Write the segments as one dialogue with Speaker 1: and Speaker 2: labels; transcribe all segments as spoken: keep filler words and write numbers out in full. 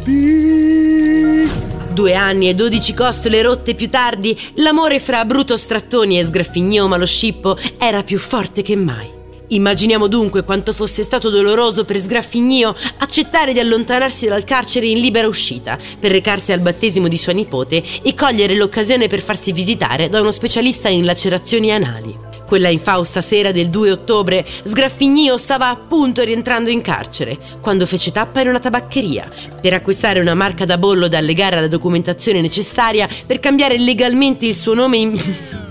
Speaker 1: Due anni e dodici costole rotte più tardi, l'amore fra Bruto Strattoni e Sgraffignio Maloscippo era più forte che mai. Immaginiamo dunque quanto fosse stato doloroso per Sgraffignio accettare di allontanarsi dal carcere in libera uscita per recarsi al battesimo di sua nipote e cogliere l'occasione per farsi visitare da uno specialista in lacerazioni anali. Quella infausta sera del due ottobre, Sgraffignio stava appunto rientrando in carcere quando fece tappa in una tabaccheria per acquistare una marca da bollo da allegare alla documentazione necessaria per cambiare legalmente il suo nome in...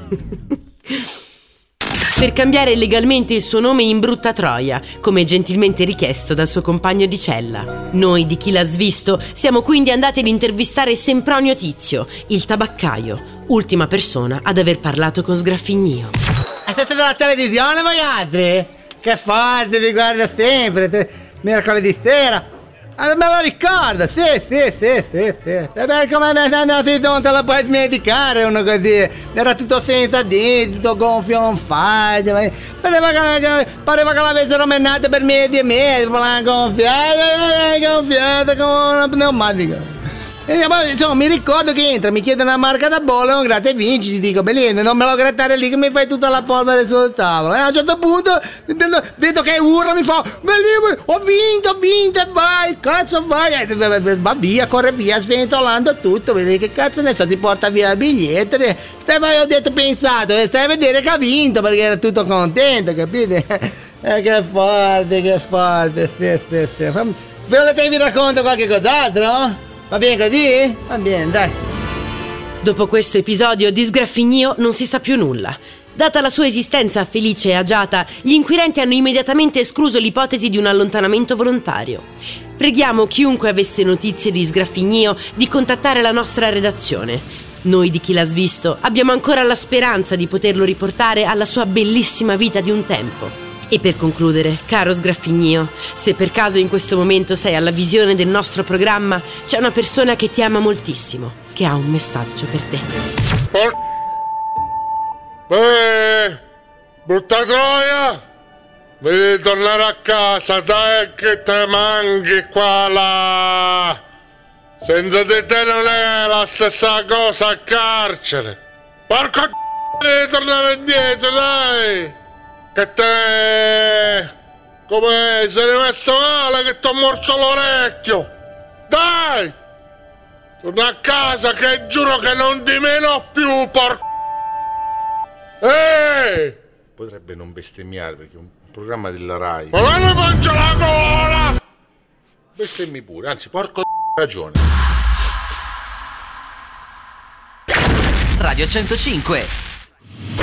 Speaker 1: per cambiare legalmente il suo nome in Brutta Troia, come gentilmente richiesto dal suo compagno di cella. Noi di Chi l'ha svisto siamo quindi andati ad intervistare Sempronio Tizio, il tabaccaio, ultima persona ad aver parlato con Sgraffignio.
Speaker 2: Siete dalla televisione voi altri? Che forte, vi guardo sempre, te, mercoledì sera. Ah, me lo ricordo, sì, sì, sì, sì, sì. E beh, come me non te la puoi dimenticare uno così. Era tutto senza denti, tutto gonfio on fire. Pareva che, pareva che l'avessero menato per mesi e mesi, gonfiata, gonfiata come una pneumatica. E poi, insomma, mi ricordo che entra, mi chiede una marca da bollo, un gratta e vinci, gli dico, bellino, non me lo grattare lì che mi fai tutta la polvere sul tavolo. E a un certo punto vedo che urla, mi fa, bellino, ho vinto, ho vinto, e vai, cazzo vai, e va via, corre via, sventolando tutto, vedi che cazzo ne so, si porta via il biglietto, stai, ho detto, pensato, stai a vedere che ha vinto, perché era tutto contento, capite? Eh, che forte, che forte, sì, sì, sì. Volete che vi racconto qualche cos'altro? Va bene così? Va bene, dai.
Speaker 1: Dopo questo episodio di Sgraffignio non si sa più nulla. Data la sua esistenza felice e agiata, gli inquirenti hanno immediatamente escluso l'ipotesi di un allontanamento volontario. Preghiamo chiunque avesse notizie di Sgraffignio di contattare la nostra redazione. Noi di Chi l'ha svisto abbiamo ancora la speranza di poterlo riportare alla sua bellissima vita di un tempo. E per concludere, caro Sgraffignio, se per caso in questo momento sei alla visione del nostro programma, c'è una persona che ti ama moltissimo, che ha un messaggio per te.
Speaker 3: Por... Beh, Brutta Troia, devi tornare a casa, dai che te manchi qua là. Senza di te non è la stessa cosa a carcere. Porco c***o, devi tornare indietro, dai. Che te... come sei rimesso male che ti ho morso l'orecchio. Dai! Torna a casa che giuro che non ti meno più, porco. Ehi!
Speaker 4: Potrebbe non bestemmiare perché è un programma della Rai.
Speaker 3: Ma non mi mangia la gola!
Speaker 4: Bestemmi pure, anzi porco ragione.
Speaker 5: Radio centocinque